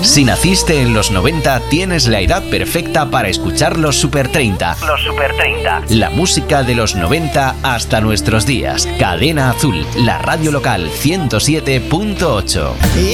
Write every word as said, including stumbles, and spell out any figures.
Si naciste en los noventa, tienes la edad perfecta para escuchar los Super treinta. Los Super treinta. La música de los noventa hasta nuestros días. Cadena Azul, la radio local ciento siete punto ocho. Y